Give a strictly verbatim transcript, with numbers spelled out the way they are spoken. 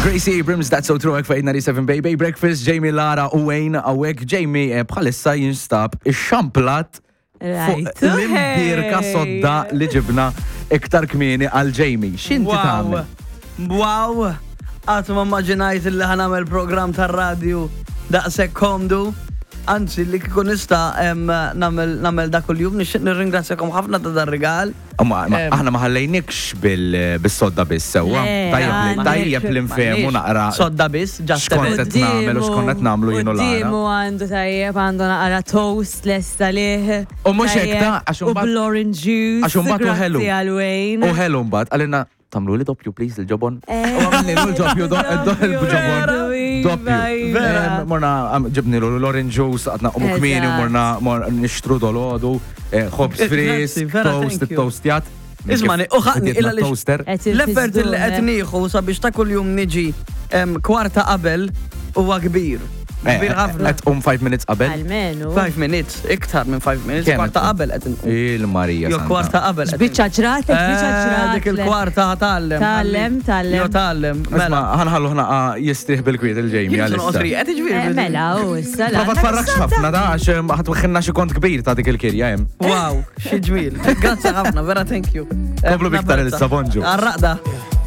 Gracie Abrams, that's so true, għek fejn ninety-seven Baby Breakfast, Jamie Lara u Wayne għawek, Jamie eh, bħalissa jinstab ix-xamplat fuq l-imbirka sodda li ġibna iktar kmieni għal Jamie. X'inti tagħmel? Wow! Għatu ma maġinajt li ħanamel program tar-radju daqshekk komdu. Anzi, li kikun nista namel da kull-jum, nixtieq nirringrazzjakom ħafna ta' dar-rigal. Aħna ma ħallejnikx bil-sodda biss sewwa. Tajjeb l-infemu naqra. Sodda biss, ġast xkont qed nagħmel u xkont qed nagħmlu jienu Lara. Quddiemu għandu tajjeb għandu naqra toast lesta lih. U mhux hekk ta' għax U bl-orange juice. Għax imbagħad u ħelu. Grazzi għal Wayne. U ħelu mbagħad għalina tamlu li doppju please il-ġobon. U għamlu l-ġobju il-ġobon. Doppju. Morna ġibni l-orange juice, għatna u kmieni u morna nishtru dolodu, ħobs fris, toast, toastjat. Ismani, uħaqni illa li l-effert li qed nieħu sabiex ta' kull-jum niġi kwarta qabel huwa kbir. Kbir ħafna. Qed um five minutes qabel? Almenu. five minutes, iktar minn five minutes, kwarta qabel qed inqum. Il-Marija. Jo kwarta qabel. Biċċa ġrat, biċċa ġrat. Dik il-kwarta ħatallem. Tallem, tallem. Jo tallem. Mela, ħanħallu ħna jistrih bil-kwiet il-Jamie għalissa. Mela, u issa. Prova tfarrakx ħafna da, għax ħatwħinna xi kont kbir ta' dik il-kirja hemm. Wow, xi ġmiel. Grazzi ħafna, vera thank you. Komplu biktar il-sabonġu. Arraqda.